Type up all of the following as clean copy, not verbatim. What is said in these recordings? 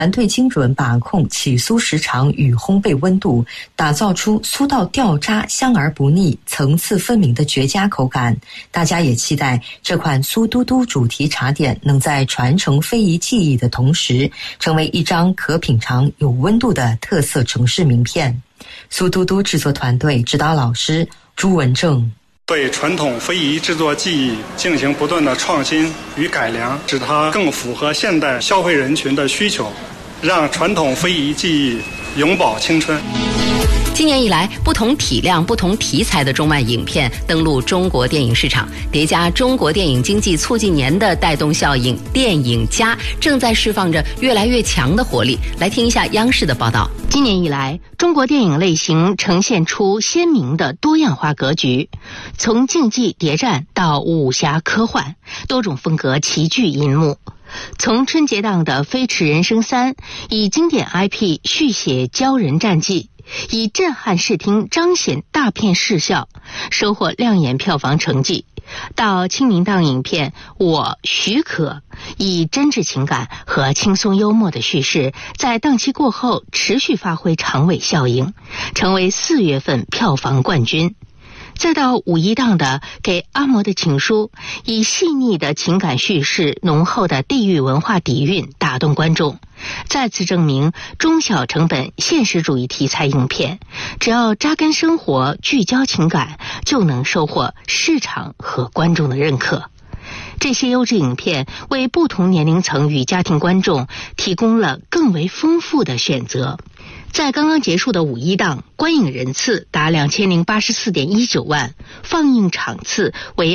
团队精准把控起酥时长与烘焙温度，打造出酥到掉渣、香而不腻、层次分明的绝佳口感。大家也期待这款酥嘟嘟主题茶点能在传承非遗技艺的同时，成为一张可品尝有温度的特色城市名片。酥嘟嘟制作团队指导老师朱文正。 对传统非遗制作技艺进行不断的创新与改良，使它更符合现代消费人群的需求，让传统非遗技艺永葆青春。 今年以来，不同体量、不同题材的中外影片登陆中国电影市场，叠加中国电影经济促进年的带动效应，电影加正在释放着越来越强的活力。来听一下央视的报道。 今年以来，中国电影类型呈现出鲜明的多样化格局，从竞技谍战到武侠科幻，多种风格齐聚银幕。从春节档的《飞驰人生3》以经典 IP 续写骄人战绩，以震撼视听彰显大片视效，收获亮眼票房成绩，到清明档影片《我许可》以真挚情感和轻松幽默的叙事，在档期过后持续发挥长尾效应，成为4月份票房冠军。再到五一档的《给阿嬷的情书》，以细腻的情感叙事、浓厚的地域文化底蕴打动观众，再次证明中小成本现实主义题材影片，只要扎根生活、聚焦情感，就能收获市场和观众的认可。这些优质影片为不同年龄层与家庭观众提供了更为丰富的选择。在刚刚结束的五一档，观影人次达2084.19万，放映场次为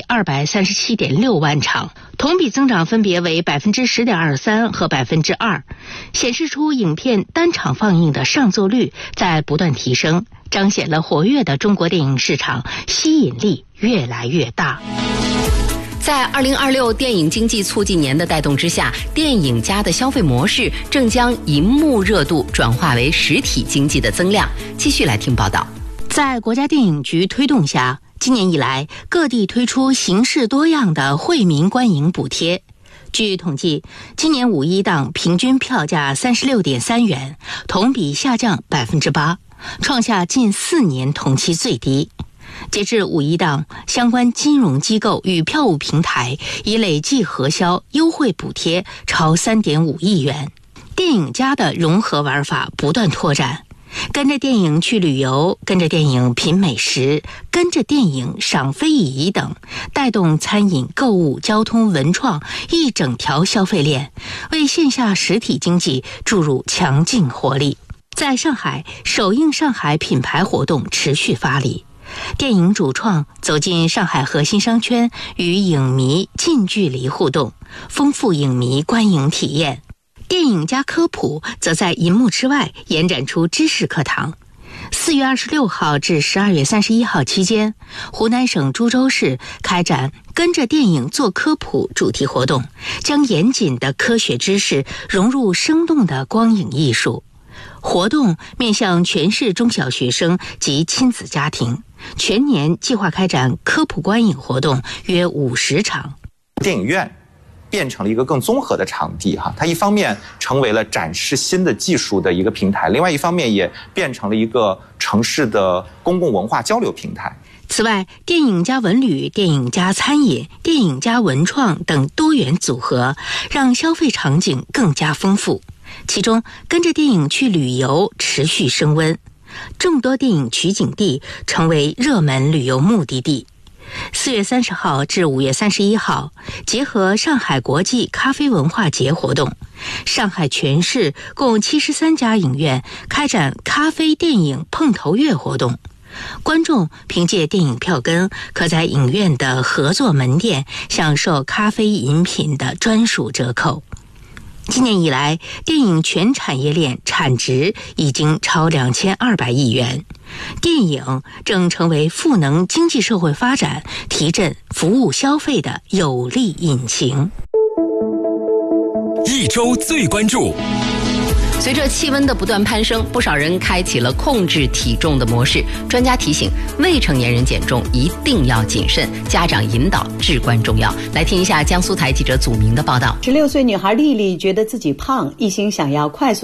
237.6万场，同比增长分别为10.23%和2%，显示出影片单场放映的上座率在不断提升，彰显了活跃的中国电影市场吸引力越来越大。 在2026电影经济促进年的带动之下，电影加的消费模式正将银幕热度转化为实体经济的增量。继续来听报道。 在国家电影局推动下，今年以来各地推出形式多样的惠民观影补贴。据统计，今年五一档平均票价36.3元，同比下降8%，创下近4年同期最低。截至五一档，相关金融机构与票务平台已累计核销优惠补贴超3.5亿元。电影加的融合玩法不断拓展，跟着电影去旅游，跟着电影品美食，跟着电影赏非遗等，带动餐饮、购物、交通、文创一整条消费链，为线下实体经济注入强劲活力。在上海，首映上海品牌活动持续发力。电影主创走进上海核心商圈，与影迷近距离互动，丰富影迷观影体验。电影加科普则在银幕之外延展出知识课堂。4月26号至12月31号期间，湖南省株洲市开展跟着电影做科普主题活动，将严谨的科学知识融入生动的光影艺术。活动面向全市中小学生及亲子家庭，全年计划开展科普观影活动约50场。 电影院变成了一个更综合的场地它一方面成为了展示新的技术的一个平台，另外一方面也变成了一个城市的公共文化交流平台。 此外，电影加文旅、电影加餐饮、电影加文创等多元组合，让消费场景更加丰富。其中，跟着电影去旅游持续升温，众多电影取景地成为热门旅游目的地。4月30号至5月31号，结合上海国际咖啡文化节活动，上海全市共73家影院开展咖啡电影碰头月活动。观众凭借电影票根，可在影院的合作门店享受咖啡饮品的专属折扣。今年以来，电影全产业链产值已经超2200亿元，电影正成为赋能经济社会发展、提振服务消费的有力引擎。 一周最关注。 随着气温的不断攀升，不少人开启了控制体重的模式。专家提醒，未成年人减重一定要谨慎，家长引导至关重要。来听一下江苏台记者祖明的报道。 16岁女孩丽丽觉得自己胖，一心想要快速